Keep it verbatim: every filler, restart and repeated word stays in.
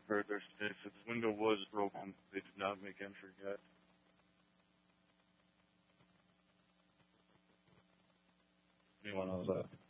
Or their, if its window was broken, they did not make entry yet. Anyone knows that?